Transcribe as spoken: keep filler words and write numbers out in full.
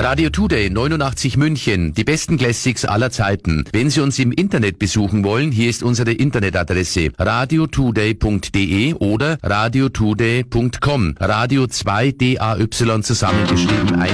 Radio Today neunundachtzig München, die besten Classics aller Zeiten. Wenn Sie uns im Internet besuchen wollen, hier ist unsere Internetadresse radio today punkt de oder radio today punkt com. Radio zwei D A Y zusammengeschrieben.